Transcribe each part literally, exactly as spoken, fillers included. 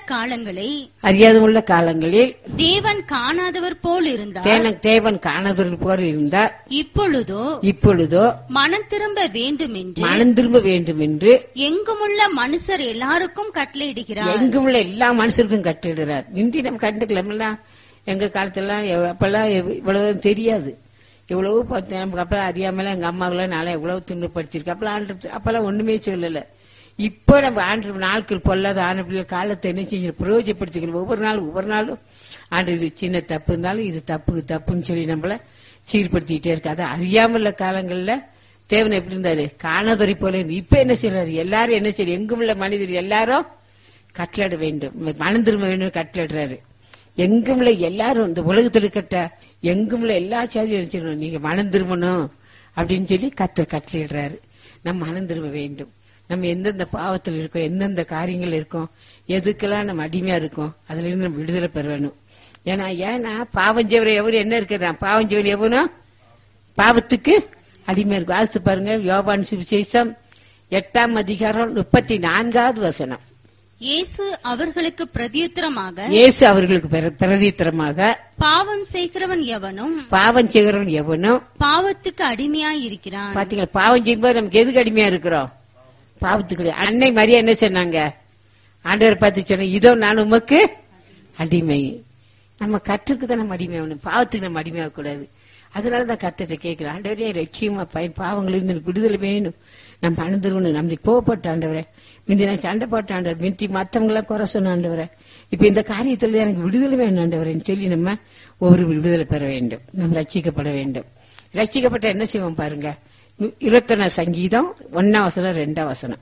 காலங்களை அறியாத உள்ள காலங்களில் தேவன் காணாதவர் போல் இருந்தார். தேவன் காணாதவர் போல் இருந்தார். இப்பொழுதோ இப்பொழுதோ மனம் திரும்ப வேண்டும் என்று மனம் திரும்ப வேண்டும் என்று எங்குமுள்ள மனுஷர் எல்லாருக்கும் கட்டளையிடுகிறார். எங்குமுள்ள எல்லா மனுஷருக்கும் கட்டளையிடுறார். இன்றி நம்ம கண்டுக்கலாம்ல. எங்க காலத்துல அப்பெல்லாம் இவ்வளவு தெரியாது. எவ்வளவு பார்த்தேன் நமக்கு அப்பெல்லாம் அறியாமல எங்க அம்மாவெல்லாம் நாளை எவ்வளவு துன்பப்படுத்திருக்கு. அப்பெல்லாம் ஆண்டு அப்பெல்லாம் ஒண்ணுமே சொல்லல. இப்போ நம்ம ஆண்டு நாட்கள் பொல்லாத ஆண்டு பிள்ளைகள் காலத்தை என்ன செஞ்சு பிரயோஜனப்படுத்திக்கணும். ஒவ்வொரு நாளும் ஒவ்வொரு நாளும் ஆண்டு இது சின்ன தப்பு இருந்தாலும் இது தப்பு தப்புன்னு சொல்லி நம்மள சீர்படுத்திக்கிட்டே இருக்கு. அது அறியாமல காலங்கள்ல தேவன் எப்படி இருந்தாரு? காணாதொரை போல. இப்ப என்ன செய்யறாரு? எல்லாரும் என்ன செய்ய எங்கும் உள்ள மனிதர் எல்லாரும் கட்டளையிட வேண்டும், மனம் திரும்ப வேண்டும் கட்டளையிடுறாரு. எங்கும் உள்ள எல்லாரும் இந்த உலகத்தில் இருக்கட்ட எங்கும் உள்ள எல்லா சாதியும் நினைச்சிடணும் நீங்க மனம் திரும்பணும் அப்படின்னு சொல்லி கத்தர் கட்டளையிடுறாரு. நம்ம மனம் திரும்ப வேண்டும். நம்ம எந்தெந்த பாவத்தில் இருக்கோம், எந்தெந்த காரியங்கள் இருக்கோம், எதுக்கெல்லாம் நம்ம அடிமையா இருக்கோம், அதுல இருந்து நம்ம விடுதலை பெற வேணும். ஏன்னா ஏன்னா பாவஞ்சவர் எவரு என்ன இருக்கிறான்? பாவஞ்சவர் எவனோ பாவத்துக்கு அடிமையா இருக்கும். ஆசித்து பாருங்க, யோவான் சுவிசேஷம் எட்டாம் அதிகாரம் முப்பத்தி நான்காவது வசனம். இயேசு அவர்களுக்கு பிரதியுத்தரமாக இயேசு அவர்களுக்கு பிரதியுத்தரமாக பாவம் செய்கிறவன் எவனும் பாவம் செய்கிறவன் எவனும் பாவத்துக்கு அடிமையாய் இருக்கிறான். பாத்தீங்களா? பாவம் செய்யும்போது நமக்கு எதுக்கு அடிமையா இருக்கிறோம்? பாவத்துக்கு. அன்னை மரியா என்ன சொன்னாங்க? ஆண்டவர் பார்த்து சொன்ன, இதோ நான் உமக்கு அடிமை. நம்ம கற்றுக்கு தான் நம்ம அடிமை ஆகணும், பாவத்துக்கு நம்ம அடிமையாக கூடாது. அதனாலதான் கத்தத்தை கேட்கிறேன். ஆண்டவரே லட்சியமா பயன் பாவங்களிலிருந்து விடுதலை வேணும், நம்ம அணுந்துருவணும். நம்மளுக்கு கோவப்பட்ட ஆண்டவரை முந்தி நான் சண்டை போட்ட ஆண்டவர், மிந்தி மத்தவங்களாம் குறை சொன்ன ஆண்டவரை, இப்ப இந்த காரியத்துல எனக்கு விடுதலை வேணும் ஆண்டவரேன்னு சொல்லி நம்ம ஒவ்வொரு விடுதலை பெற வேண்டும். நம்ம ரட்சிக்கப்பட வேண்டும். ரட்சிக்கப்பட்ட என்ன செய்வோம் பாருங்க. இருபத்தொன்னா சங்கீதம் ஒன்னாம் வசனம் ரெண்டாம் வசனம்.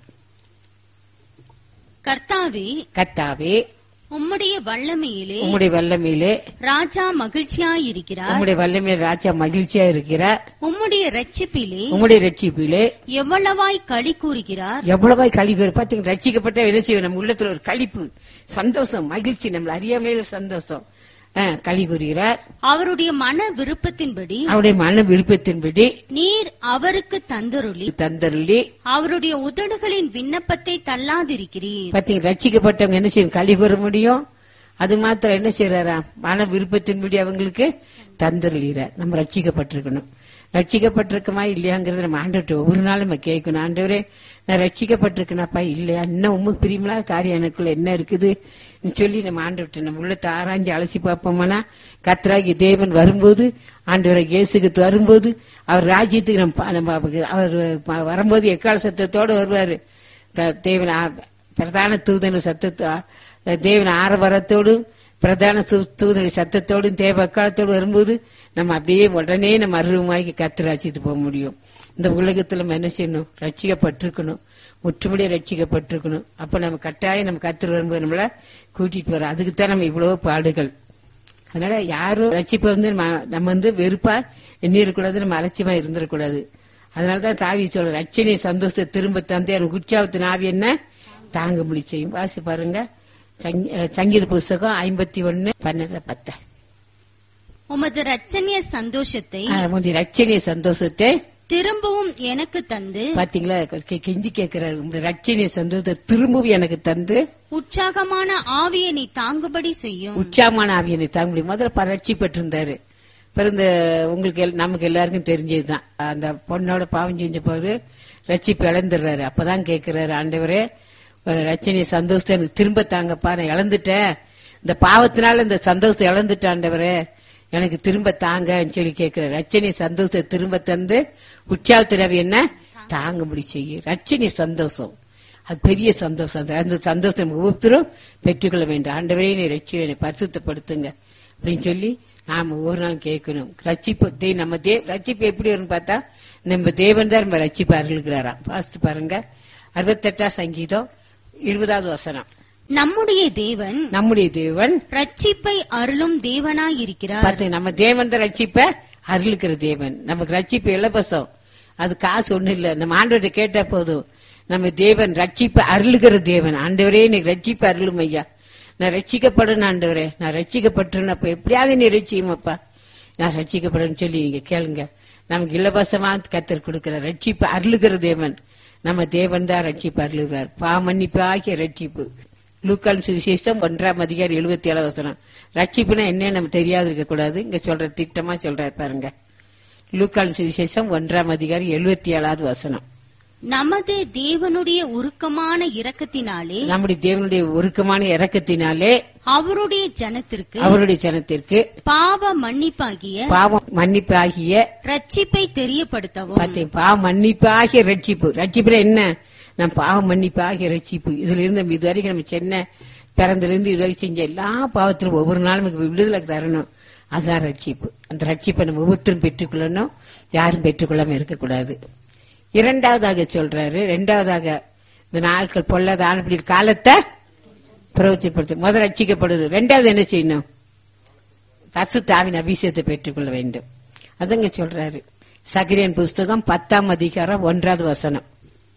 கர்த்தாவே கர்த்தாவே உம்முடைய வல்லமையிலே உம்முடைய வல்லமையிலே ராஜா மகிழ்ச்சியாயிருக்கிறார். உம்முடைய வல்லமையிலே ராஜா மகிழ்ச்சியா இருக்கிறார். உம்முடைய ரட்சிப்பிலே உம்முடைய ரட்சிப்பிலே எவ்வளவாய் களி கூறுகிறார். எவ்வளவாய் களி கூறு. பாத்தீங்க, ரட்சிக்கப்பட்ட என்ன செய்வோம்? நம்ம உள்ளத்துல ஒரு களிப்பு, சந்தோஷம், மகிழ்ச்சி, நம்மள அறியாமையில சந்தோஷம் களி கூறுகிறார். அவருடைய மன விருப்பத்தின்படி அவருடைய மன விருப்பத்தின்படி நீர் அவருக்கு தந்தருளி தந்தருளி அவருடைய உதடுகளின் விண்ணப்பத்தை தள்ளாதிருக்கிறீர். பாத்தீங்க, ரட்சிக்கப்பட்டவங்க என்ன செய்யும்? களி கூற முடியும். அது மாத்திரம் என்ன செய்யறாரா? மன விருப்பத்தின்படி அவங்களுக்கு தந்தருளிறார். நம்ம ரட்சிக்கப்பட்டிருக்கணும். ரட்சிக்கப்பட்டிருக்கமா இல்லையாங்கிறத நம்ம ஆண்டவர்கிட்ட ஒவ்வொரு நாளும் நம்ம கேட்கணும். ஆண்டவரே, நான் ரட்சிக்கப்பட்டிருக்கேனாப்பா இல்லையா, இன்னும் உண்மை பிரியமில்லா காரியம் எனக்குள்ள என்ன இருக்குது சொல்லி நம்ம ஆண்டவர்கிட்ட நம்ம உள்ளத்தை ஆராய்ஞ்சு அலசி பார்ப்போம்னா, கர்த்தராகி தேவன் வரும்போது, ஆண்டவரை இயேசுக்கு வரும்போது, அவர் ராஜ்யத்துக்கு நம்ம அவர் வரும்போது எக்கால சத்தத்தோடு வருவாரு. தேவன் பிரதான தூதன சத்தத்தோ தேவன் ஆரவரத்தோடும் பிரதான தூதனுடைய சத்தத்தோடும் தேவ அக்காலத்தோடு வரும்போது நம்ம அப்படியே உடனே நம்ம அருவமாக்கி கர்த்தர் ராஜ்யத்துக்கு போக முடியும். இந்த உலகத்துல நம்ம என்ன செய்யணும்? ரட்சிக்கப்பட்டிருக்கணும், முற்றுமுடிய ரட்சிக்கப்பட்டிருக்கணும். அப்ப நம்ம கட்டாயம் நம்ம கர்த்தர் வரும்போது நம்மள கூட்டிட்டு வரோம். அதுக்குத்தான் நம்ம இவ்வளவு பாடுகள். அதனால யாரும் ரட்சிப்பை வந்து நம்ம வந்து வெறுப்பா எண்ணி இருக்கக்கூடாது, நம்ம அலட்சியமா இருந்துடக்கூடாது. அதனாலதான் தாவி சொல்ற, ரட்சணை சந்தோஷத்தை திரும்ப தந்தே எனக்கு உற்சாகத்தின் ஆவி என்ன தாங்க முடி செய்யும். வாசி பாருங்க, சங்கீத புஸ்தகம் ஐம்பத்தி ஒன்னு பன்னெண்டு பத்து. உமது ரட்சணிய சந்தோஷத்தை ரட்சணிய சந்தோஷத்தை திரும்பவும் எனக்கு தந்து, பாத்தீங்களா, கெஞ்சி கேட்கிறாரு, உங்களுடைய ரட்சணிய சந்தோஷத்தை திரும்பவும் எனக்கு தந்து உற்சாகமான ஆவியை நீ தாங்குபடி செய்யும். உற்சாகமான ஆவியை நீ தாங்க முடியும். முதல்ல ரட்சிப்பட்டு இருந்தாரு. பிறந்த உங்களுக்கு நமக்கு எல்லாருக்கும் தெரிஞ்சதுதான். அந்த பொண்ணோட பாவம் செஞ்ச போது ரட்சிப்பு இழந்துடுறாரு. அப்பதான் கேட்கிறாரு, ஆண்டவரே ரட்சணிய சந்தோஷத்தை எனக்கு திரும்ப தாங்கப்பா, நான் இழந்துட்டேன், இந்த பாவத்தினால இந்த சந்தோஷத்தை இழந்துட்டேன் ஆண்டவரே, எனக்கு திரும்ப தாங்கன்னு சொல்லி கேட்கிற. ரட்சணிய சந்தோஷத்தை திரும்ப தந்து உற்சாகத்தினவி என்ன தாங்க முடி செய்ய. ரட்சணிய சந்தோஷம் அது பெரிய சந்தோஷம். அந்த சந்தோஷம் ஒவ்வொருத்தரும் பெற்றுக்கொள்ள வேண்டும். ஆண்டவரே நீ ரட்சியை பரிசுத்தப்படுத்துங்க அப்படின்னு சொல்லி நாம ஒவ்வொரு நாள் கேட்கணும். ரட்சிப்பு நம்ம தே ரட்சிப்பு எப்படி வரும்னு பார்த்தா, நம்ம தேவன் தான் நம்ம ரட்சிப்பு அருள்கிறாராம். பாஸ்ட் பாருங்க, அறுபத்தெட்டாம் சங்கீதம் இருபதாவது வசனம். நம்முடைய தேவன் நம்முடைய தேவன் ரட்சிப்பை அருளும் தேவனாய் இருக்கிறார். பார்த்து, நம்ம தேவன் தான் ரட்சிப்பை அருளுக்கிற தேவன். நமக்கு ரட்சிப்பு இலவசம், அது காசு ஒண்ணு இல்ல. நம்ம ஆண்டவர்கிட்ட கேட்டா போதும். நம்ம தேவன் ரட்சிப்பை அருளுகிற தேவன். ஆண்டவரே நீங்க ரட்சிப்பு அருளும் ஐயா, நான் ரட்சிக்கப்படணும் ஆண்டவரே, நான் ரட்சிக்கப்பட்டுறேன், அப்ப எப்படியாவது நீ ரட்சியுமாப்பா, நான் ரட்சிக்கப்படணும்னு சொல்லி நீங்க கேளுங்க. நமக்கு இலவசமா கர்த்தர் கொடுக்கிற ரட்சிப்பு அருளுகிற தேவன். நம்ம தேவன் தான் ரட்சிப்பு அருளுகிறார். பா மன்னிப்பு ஆகிய ரட்சிப்பு லூக்கான் சுவிசேஷம் ஒன்றாம் அதிகாரம் எழுபத்தி ஏழாவது வசனம். ரட்சிப்புனா என்ன நம்ம தெரியாது இருக்க கூடாது. இங்க சொல்ற திட்டமா சொல்ற பாருங்க. லூக்கான் சுவிசேஷம் ஒன்றாம் அதிகாரம் எழுபத்தி ஏழாவது வசனம். நமது தேவனுடைய உருக்கமான இரக்கத்தினாலே நம்முடைய தேவனுடைய உருக்கமான இரக்கத்தினாலே அவருடைய ஜனத்திற்கு அவருடைய ஜனத்திற்கு பாவ மன்னிப்பாகிய பாவ மன்னிப்பு ஆகிய ரட்சிப்பை தெரியப்படுத்தவும். பாவ மன்னிப்பு ஆகிய ரட்சிப்பு. ரட்சிப்புல என்ன? நம் பாவ மன்னிப்பு ஆகிய ரட்சிப்பு. இதுல இருந்து நம்ம இதுவரைக்கும் நம்ம சென்ன பிறந்திலிருந்து இதுவரை செஞ்ச எல்லா பாவத்திலும் ஒவ்வொரு நாளும் விடுதலை தரணும். அதுதான் ரட்சிப்பு. அந்த ரட்சிப்பை நம்ம ஒவ்வொருத்தரும் பெற்றுக்கொள்ளணும். யாரும் பெற்றுக்கொள்ளாம இருக்கக்கூடாது. இரண்டாவதாக சொல்றாரு, இரண்டாவதாக இந்த நாட்கள் பொல்லாத ஆனபடி காலத்தை பிரவர்த்திப்படுத்த முதல் ரட்சிக்கப்படுது. இரண்டாவது என்ன செய்யணும்? பரிசுத்த ஆவியின் அபிஷேகத்தை பெற்றுக்கொள்ள வேண்டும். அதங்க சொல்றாரு. சகரியாவின் புஸ்தகம் பத்தாம் அதிகாரம் ஒன்றாவது வசனம்.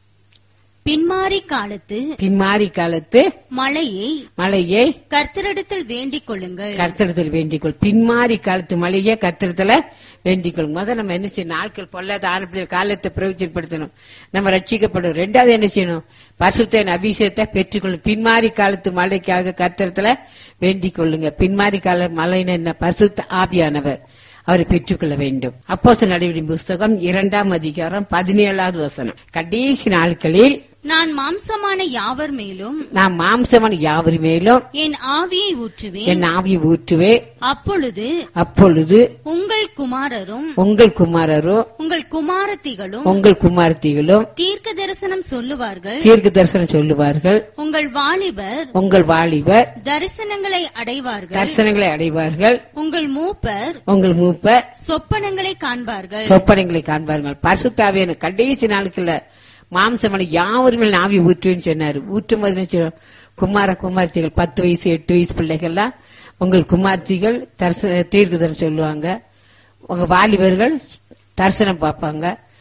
பின்மாறி காலத்து பின்மாறி காலத்து மழையை மழையை கர்த்தரிடத்தில் வேண்டிக் கொள்ளுங்கள். கர்த்தரிடத்தில் வேண்டிக்கொள். பின்மாறி காலத்து மழையை கர்த்தரிடத்துல வேண்டிக்கொள். முதல் நம்ம என்ன செய்யணும்? நாட்கள் பொல்லாத ஆனபடி காலத்தை பிரயோஜனப்படுத்தணும். நம்ம ரட்சிக்கப்படும். ரெண்டாவது என்ன செய்யணும்? பரிசுத்த அபிஷேகத்தை பெற்றுக்கொள்ளும். பின்மாறி காலத்து மழைக்காக கர்த்தரிடத்துல வேண்டிக் கொள்ளுங்க. பின்மாறி கால மழைன்னு என்ன? பரிசுத்த ஆவியானவர் அவரை பெற்றுக்கொள்ள வேண்டும். அப்போஸ்தலர் நடவடிக்கைகளின் புஸ்தகம் இரண்டாம் அதிகாரம் பதினேழாவது வசனம். கடைசி நாட்களில் நான் மாம்சமான யாவர் மேலும் நான் மாம்சமான யாவர் மேலும் என் ஆவியை ஊற்றுவேன் என் ஆவியை ஊற்றுவே. அப்பொழுது அப்பொழுது உங்கள் குமாரரும் உங்கள் குமாரரும் உங்கள் குமாரத்திகளும் உங்கள் குமாரத்திகளும் தீர்க்க தரிசனம் சொல்லுவார்கள். தீர்க்க தரிசனம் சொல்லுவார்கள். உங்கள் வாலிபர் உங்கள் வாலிபர் தரிசனங்களை அடைவார்கள். தரிசனங்களை அடைவார்கள். உங்கள் மூப்பர் உங்கள் மூப்பர் சொப்பனங்களை காண்பார்கள். சொப்பனங்களை காண்பார்கள். பரிசுத்த ஆவியான கடைசி நாட்கள்ல மாம்சமான யாவரும் மேல் ஆவி ஊற்றுவேன்னு சொன்னாரு. ஊற்றும் போது குமார குமார்த்திகள் பத்து வயசு எட்டு வயசு பிள்ளைகள்லாம் உங்கள் குமார்த்திகள் தீர்க்கதரிசனம் சொல்லுவாங்க. உங்க வாலிபர்கள் தரிசனம் பார்ப்பாங்க.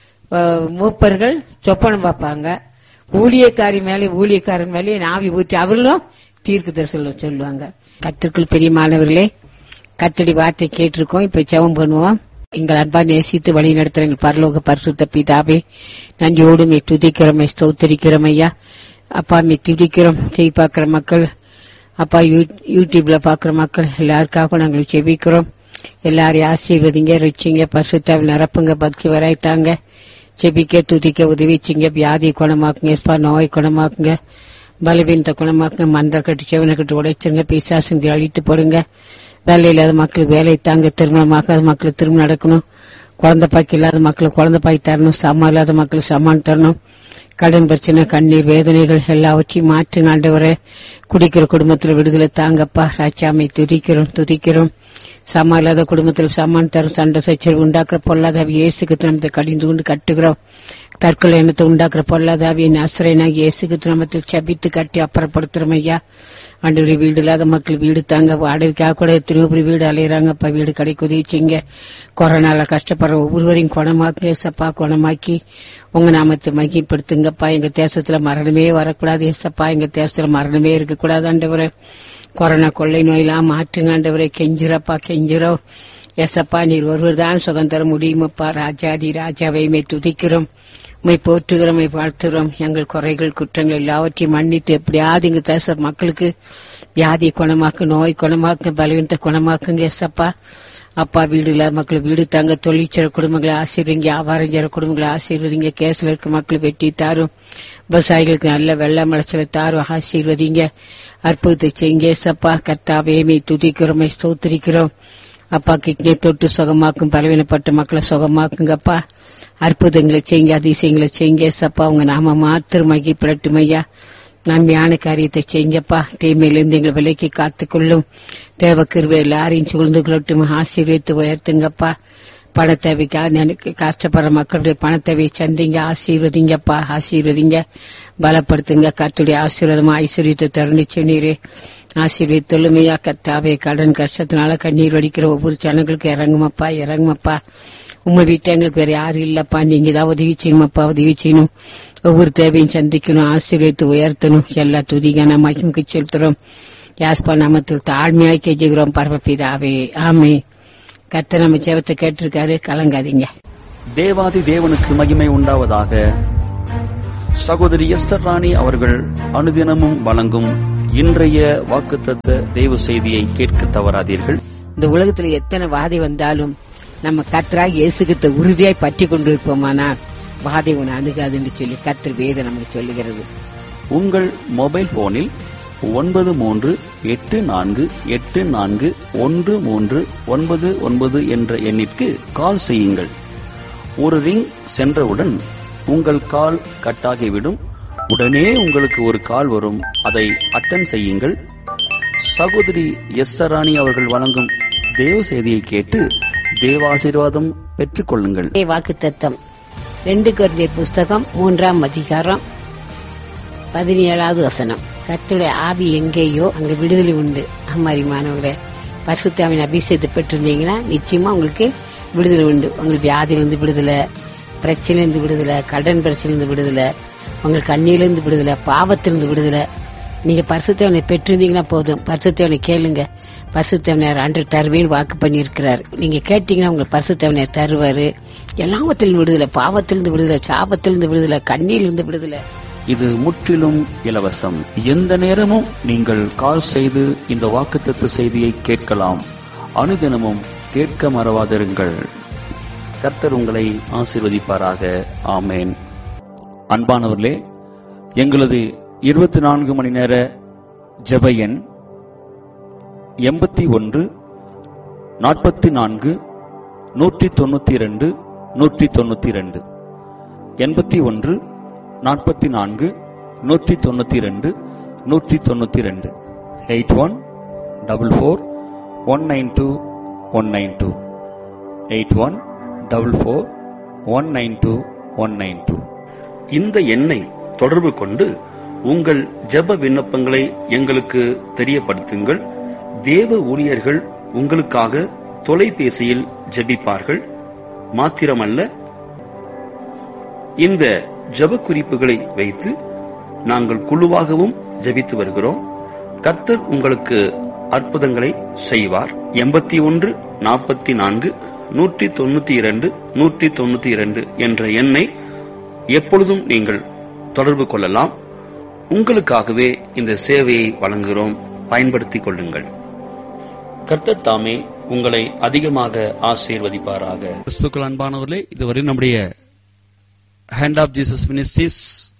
மூப்பர்கள் சொப்பனம் பார்ப்பாங்க. ஊழியக்காரி மேலே ஊழியக்காரன் மேலே ஆவி ஊற்றி அவர்களும் தீர்க்கதரிசனம் சொல்லுவாங்க. கர்த்தருக்குள் பெரிய மாணவர்களே, கர்த்தருடைய வார்த்தை கேட்டிருக்கோம். இப்ப ஜெபம் பண்ணுவோம். எங்கள் அன்பா நேசித்து வழி நடத்துற எங்கள் பரலோக பரிசுத்த பிதாவே, நன்றியோடு மே துதிக்கிறோம், மே ஸ்தோத்திரிக்கிறோம் ஐயா. அப்பா மே துதிக்கிறோம். செய்தி பார்க்கிற மக்கள், அப்பா யூடியூப்ல பாக்குற மக்கள் எல்லாருக்காக நாங்கள் செபிக்கிறோம். எல்லாரையும் ஆசீர்வதிங்க, ரிச்சிங்க, பரிசுத்தாவில் நிரப்புங்க, பக்தி வராய்த்தாங்க. செபிக்க துதிக்க உதவிச்சிங்க, வியாதி குணமாக்குங்க, நோய் குணமாக்குங்க, பலவீனத்தை குணமாக்குங்க, மந்திர கட்டு செவனை கட்டு உடைச்சிருங்க, பிசாசுங்க அழித்து போடுங்க. வேலை இல்லாத மக்களுக்கு வேலை தாங்க, திருமணமாக்காத மக்களுக்கு திருமணம் நடக்கணும், குழந்தை பாய்க்கு இல்லாத மக்களுக்கு குழந்தை பாய் தரணும், சம்மா இல்லாத மக்களுக்கு சம்மான் தரணும், கடன் பிரச்சனை கண்ணீர் வேதனைகள் எல்லாவற்றையும் மாற்றி ஆண்டவரே. குடிக்கிற குடும்பத்தில் விடுதலை தாங்கப்பா. ராஜாமை துதிக்கிறோம் துதிக்கிறோம். சம்மா இல்லாத குடும்பத்தில் சம்மான் தரும், சண்டை சச்சரவு உண்டாக்குற பொல்லாதாவி இயேசுக்கு நாமத்தை கடிந்து கொண்டு கட்டுகிறோம். தற்கொலை எண்ணத்தை உண்டாக்குற பொல்லாதாவியின் ஆசிரியனாகி இயேசுக்கு நாமத்தில் சபித்து கட்டி அப்புறப்படுத்துறோம் ஐயா. ஆண்டவரே, வீடு இல்லாத மக்கள் வீடு தாங்க. வாடகைக்காக கூட திருப்பி வீடு அலையிறாங்கப்பா. வீடு கடை குதிச்சிங்க. கொரோனால கஷ்டப்படுற ஒவ்வொருவரையும் குணமாக்கு ஏசப்பா. குணமாக்கி உங்க நாமத்தை மகிப்படுத்துங்கப்பா. எங்க தேசத்துல மரணமே வரக்கூடாது ஏசப்பா. எங்க தேசத்துல மரணமே இருக்கக்கூடாது ஆண்டவரே. கொரோனா கொள்ளை நோயெல்லாம் மாற்றுங்க ஆண்டவரே. கெஞ்சிரப்பா கெஞ்சிரோ ஏசப்பா. நீர் ஒருவர் தான் சுகம் தர முடியுமப்பா. ராஜாதி ராஜாவை மே துதிக்கிறோம், உம்மை போற்றுகிறோம், உம்மை வாழ்த்துகிறோம். எங்கள் குறைகள் குற்றங்கள் எல்லாவற்றையும் மன்னித்து எப்படியாவது எங்க தேச மக்களுக்கு வியாதியை குணமாக்கு, நோய் குணமாக்கு, பலவீனத்தை குணமாக்குங்க ஏசப்பா. அப்பா, வீடு இல்லாத மக்கள் வீடு தாங்க. தொழிற்சர குடும்பங்களை ஆசீர்வதிங்க, வியாபாரம் செய்ற குடும்பங்களை ஆசீர்வதிங்க. கேஸ்ல இருக்க மக்கள் வெட்டி தாரும். விவசாயிகளுக்கு நல்ல வெள்ள மலைச்சலை தாரும், ஆசீர்வதிங்க. அற்புதத்தை செய்யுங்க ஏசப்பா. கர்த்தாவே மே துதிக்கிறோம், ஸ்தோத்திரிக்கிறோம். அப்பா, கிட்னி தொட்டு சுகமாக்கும், பலவீனப்பட்ட மக்களை சுகமாக்குங்கப்பா. அற்புதங்களை செய்யுங்க, அதிசயங்களை செய்யுங்க ஏசப்பா. உங்க நாம மாத்திரம் மகிப்படட்டும் ஐயா. நன்மையான காரியத்தை செய்யுங்கப்பா. தீமையிலிருந்து எங்களை விலைக்கு காத்துக்கொள்ளும். தேவ கிருபை எல்லாரையும் சூழ்ந்து கொள்ளட்டும். ஆசீர்வதித்து உயர்த்துங்கப்பா. பணத்தேவைக்காக கஷ்டப்படுற மக்களுடைய பணத்தேவையை சந்திங்க, ஆசீர்வதிங்கப்பா. ஆசீர்வதிங்க, பலப்படுத்துங்க. கர்த்தருடைய ஆசீர்வாதமா ஐஸ்வர்யத்தை தருணிச்சு நீரே ஆசீர்வதித்தொழுமையா. கர்த்தாவே, கடன் கஷ்டத்தினால கண்ணீர் வடிக்கிற ஒவ்வொரு ஜனங்களுக்கும் இறங்குமப்பா, இறங்குமப்பா. உங்க வீட்டு எங்களுக்கு வேற யாரும் இல்லப்பா. நீங்க தான் உதவி செய்யணுமப்பா, உதவி செய்யணும். ஒவ்வொரு தேவையும் சந்திக்கணும், ஆசீர்வதித்து உயர்த்தணும். எல்லா துதிகான மகிமுக்கு செலுத்துறோம். யாஸ்பா நாமத்தில் தாழ்மையாய் கெஞ்சுகிறோம் பரமபிதாவே, ஆமே. கர்த்தர் நம்ம ஜெபத்தை கேட்டிருக்காரு, கலங்காதீங்க. தேவாதி தேவனுக்கு மகிமை உண்டாவதாக. சகோதரி எஸ்தர் ராணி அவர்கள் அனுதினமும் வழங்கும் இன்றைய வாக்குத்தத்த தேவ செய்தியை கேட்க தவறாதீர்கள். இந்த உலகத்துல எத்தனை வாதை வந்தாலும் நம்ம கர்த்தராகிய இயேசு கிறிஸ்துவை உறுதியாய் பற்றி கொண்டிருப்போமானால் வாதை உன்னை அணுகாதுன்னு சொல்லி கர்த்தர் வேதம் நமக்கு சொல்லுகிறது. உங்கள் மொபைல் போனில் ஒன்பது மூன்று எட்டு நான்கு எட்டு நான்கு ஒன்று மூன்று ஒன்பது ஒன்பது என்ற எண்ணிற்கு கால் செய்யுங்கள். ஒரு ரிங் சென்றவுடன் உங்கள் கால் கட்டாகிவிடும். உடனே உங்களுக்கு ஒரு கால் வரும். அதை அட்டெண்ட் செய்யுங்கள். சகோதரி எஸ் ராணி அவர்கள் வழங்கும் தேவ செய்தியை கேட்டு தேவாசீர்வாதம் பெற்றுக் கொள்ளுங்கள். வாக்குத்தத்தம் ரெண்டு கொரிந்தியர் புஸ்தகம் மூன்றாம் அதிகாரம் பதினேழாவது வசனம். கர்த்தருடைய ஆவி எங்கேயோ அங்க விடுதலை உண்டு. அம்மாரிமானவர்களே, பரிசுத்தாவின் அபிஷேகத்தை பெற்றிருந்தீங்கன்னா நிச்சயமா உங்களுக்கு விடுதலை உண்டு. உங்களுக்கு வியாதியிலிருந்து விடுதலை, பிரச்சனையிலிருந்து விடுதலை, கடன் பிரச்சனையிலிருந்து விடுதலை, உங்களுக்கு கண்ணியிலிருந்து விடுதலை, பாவத்திலிருந்து விடுதலை. நீங்க பரிசுத்தவனை பெற்றிருந்தீங்கன்னா போதும். பரிசுத்தவனை கேளுங்க. பரிசுத்தவனர் அன்று தருவேன்னு வாக்கு பண்ணி இருக்கிறார். நீங்க கேட்டீங்கன்னா உங்களுக்கு பரிசுத்தவனர் தருவாரு. எல்லாவத்திலிருந்து விடுதலை, பாவத்திலிருந்து விடுதலை, சாபத்திலிருந்து விடுதலை, கண்ணியிலிருந்து விடுதலை. இது முற்றிலும் இலவசம். எந்த நேரமும் நீங்கள் கால் செய்து இந்த வாக்குத்தத்த செய்தியை கேட்கலாம். அனுதினமும் கேட்க மறவாதிருங்கள். கர்த்தர் உங்களை ஆசீர்வதிப்பாராக. ஆமேன். அன்பானவர்களே, எங்களது இருபத்தி நான்கு மணி நேர ஜெப எண் எண்பத்தி ஒன்று நாற்பத்தி நான்கு நூற்றி தொண்ணூத்தி இரண்டு நூற்றி தொண்ணூத்தி இரண்டு எண்பத்தி ஒன்று நாற்பத்தி நான்கு நூற்றி தொண்ணூத்தி இரண்டு நூற்றி தொண்ணூத்தி இரண்டு eight one double four one nine two one nine two eight one double four one nine two one nine two. இந்த எண்ணை தொடர்பு கொண்டு உங்கள் ஜெப விண்ணப்பங்களை எங்களுக்கு தெரியப்படுத்துங்கள். தேவ ஊழியர்கள் உங்களுக்காக தொலைபேசியில் ஜெபிப்பார்கள். மாத்திரமல்ல, இந்த ஜெப குறிப்புகளை வைத்து நாங்கள் குழுவாகவும் ஜெபித்து வருகிறோம். கர்த்தர் உங்களுக்கு அற்புதங்களை செய்வார். எண்பத்தி ஒன்று நாற்பத்தி நான்கு நூற்றி தொண்ணூத்தி இரண்டு நூற்றி தொண்ணூத்தி இரண்டு என்ற எண்ணை எப்பொழுதும் நீங்கள் தொடர்பு கொள்ளலாம். உங்களுக்காகவே இந்த சேவையை வழங்குகிறோம். பயன்படுத்திக் கொள்ளுங்கள். கர்த்தர் தாமே உங்களை அதிகமாக ஆசீர்வதிப்பாராக. கிறிஸ்துக்கள் அன்பானவர்களே, இதுவரை நம்முடைய hand of Jesus ministries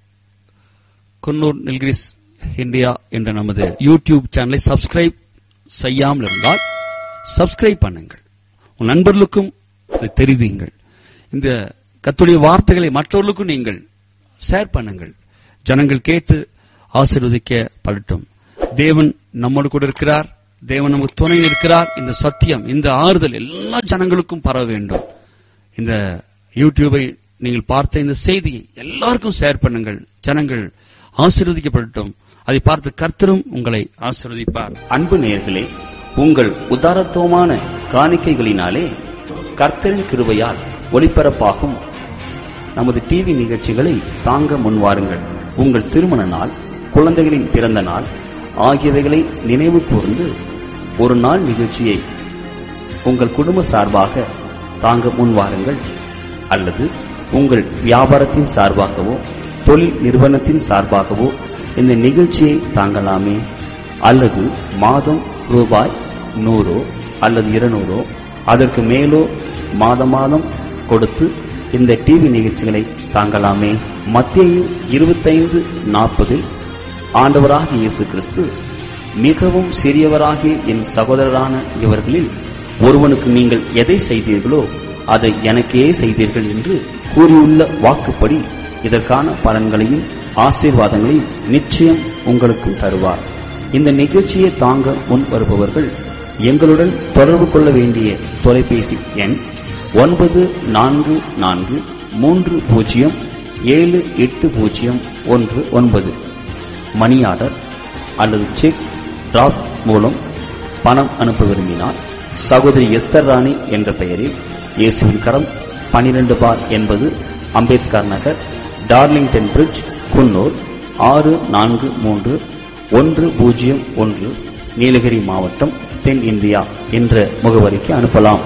Coonoor Nilgiris India என்ற நமது யூடியூப் சேனலை சப்ஸ்கிரைப் செய்யாமல் இருந்தால் சப்ஸ்கிரைப் பண்ணுங்கள். உன் நண்பர்களுக்கும் தெரிவிங்கள். இந்த கர்த்தருடைய வார்த்தைகளை மற்றவர்களுக்கும் நீங்கள் ஷேர் பண்ணுங்கள். ஜனங்கள் கேட்டு ஆசீர்வதிக்கப்படட்டும். தேவன் நம்மோடு கூட இருக்கிறார். தேவன் நமக்கு துணை இருக்கிறார். இந்த சத்தியம், இந்த ஆறுதல் எல்லா ஜனங்களுக்கும் பரவ வேண்டும். இந்த யூடியூபை நீங்கள் பார்த்த இந்த செய்தியை எல்லாருக்கும் ஷேர் பண்ணுங்கள். ஜனங்கள் ஆசீர்வதிக்கப்படட்டும். அதை பார்த்து கர்த்தரும் உங்களை ஆசீர்வதிப்பார். அன்பு நேயர்களே, உங்கள் உதாரத்துவமான காணிக்கைகளினாலே கர்த்தரின் கிருபையால் ஒளிபரப்பாகும் நமது டிவி நிகழ்ச்சிகளை தாங்க முன்வாருங்கள். உங்கள் திருமண நாள், குழந்தைகளின் பிறந்த நாள் ஆகியவைகளை நினைவு கூர்ந்து ஒரு நாள் நிகழ்ச்சியை உங்கள் குடும்ப சார்பாக தாங்க முன்வாருங்கள். அல்லது உங்கள் வியாபாரத்தின் சார்பாகவோ தொழில் நிறுவனத்தின் சார்பாகவோ இந்த நிகழ்ச்சியை தாங்கலாமே. அல்லது மாதம் ரூபாய் நூறோ அல்லது இருநூறோ அதற்கு மேலோ மாதம் மாதம் கொடுத்து இந்த டிவி நிகழ்ச்சிகளை தாங்கலாமே. மத்தேயு இருபத்தைந்து நாற்பதில் ஆண்டவராகிய இயேசு கிறிஸ்து, மிகவும் சிறியவராகிய என் சகோதரரான இவர்களில் ஒருவனுக்கு நீங்கள் எதை செய்தீர்களோ அதை எனக்கே செய்தீர்கள் என்று கூறியுள்ள வாக்குப்படி இதற்கான பலன்களையும் ஆசீர்வாதங்களையும் நிச்சயம் உங்களுக்கு தருவார். இந்த நிகழ்ச்சியை தாங்க முன் வருபவர்கள் எங்களுடன் தொடர்பு கொள்ள வேண்டிய தொலைபேசி எண் ஒன்பது நான்கு நான்கு மூன்று பூஜ்ஜியம் ஏழு எட்டு பூஜ்ஜியம் ஒன்று ஒன்பது. மணி ஆர்டர் அல்லது செக் டிராப் மூலம் பணம் அனுப்ப விரும்பினால் சகோதரி எஸ்தர் ராணி என்ற பெயரில் இயேசுவின் கரம் பனிரெண்டு பார் என்பது அம்பேத்கர் நகர், டார்லிங்டன் பிரிட்ஜ், குன்னூர் ஆறு நான்கு மூன்று ஒன்று பூஜ்ஜியம் ஒன்று, நீலகிரி மாவட்டம், தென் இந்தியா என்ற முகவரிக்கு அனுப்பலாம்.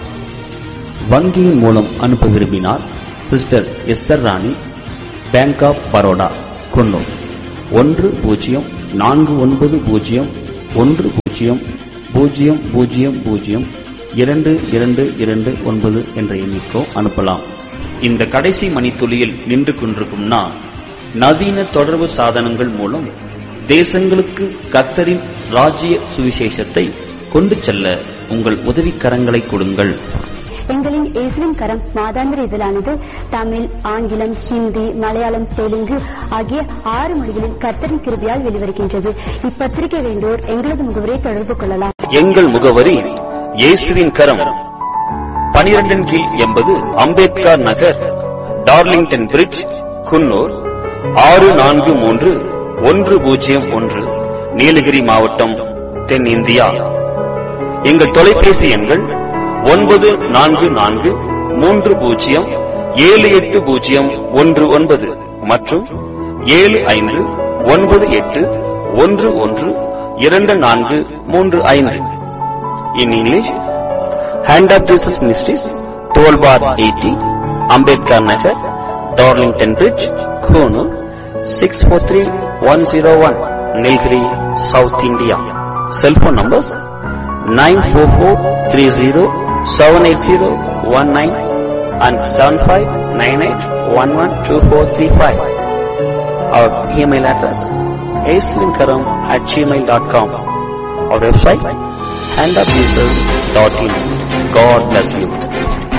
வங்கியின் மூலம் அனுப்ப விரும்பினால் sister Esther Rani, bank of Baroda, Coonoor ஒன்று பூஜ்ஜியம் நான்கு ஒன்பது பூஜ்ஜியம் ஒன்று பூஜ்ஜியம் பூஜ்ஜியம் பூஜ்ஜியம் பூஜ்ஜியம் இரண்டு இரண்டு இரண்டு ஒன்பது என்ற எண்ணிக்கோ அனுப்பலாம். இந்த கடைசி மணித்துளியில் நின்று கொண்டிருக்கும் நான், நவீன தொடர்பு சாதனங்கள் மூலம் தேசங்களுக்கு கர்த்தரின் ராஜ்ய சுவிசேஷத்தை கொண்டு செல்ல உங்கள் உதவிக்கரங்களை கொடுங்கள். எங்களின் இயேசுவின் கரம் மாதாந்திர இதழானது தமிழ், ஆங்கிலம், ஹிந்தி, மலையாளம், தெலுங்கு ஆகிய ஆறு மொழிகளில் கர்த்தரின் கிருபையால் வெளிவருகின்றது. இப்பத்திரிகை வேண்டோர் எங்களது முகவரியை தொடர்பு கொள்ளலாம். எங்கள் முகவரி இயேசுவின் கரம், பனிரெண்டின் கீழ் எண்பது அம்பேத்கர் நகர், டார்லிங்டன் பிரிட்ஜ், குன்னூர் ஆறு நான்கு மூன்று ஒன்று பூஜ்ஜியம் ஒன்று, நீலகிரி மாவட்டம், தென் இந்தியா. எங்கள் தொலைபேசி எண்கள் ஒன்பது நான்கு நான்கு மூன்று பூஜ்ஜியம் ஏழு எட்டு பூஜ்ஜியம் ஒன்று ஒன்பது மற்றும் ஏழு ஐந்து ஒன்பது எட்டு ஒன்று ஒன்று இரண்டு நான்கு மூன்று ஐந்து. In English, Hand of Jesus Ministries, twelve bar eighty, Ambedkar Nagar, Darlington Bridge, Konoor, six four three one zero one, Nilgiri, South India. Cell phone numbers nine four four three zero seven eight zero one nine and seven five nine eight one one two four three five. Our email address aislinkaram at gmail dot com. Our website hand of jesus dot in. God bless you.